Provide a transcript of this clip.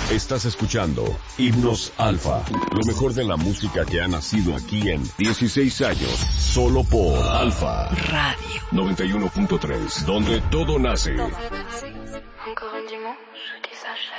Estás escuchando Himnos Alfa, lo mejor de la música que ha nacido aquí en 16 años, solo por Alfa Radio 91.3, donde todo nace. Encore un dimanche qui s'achève.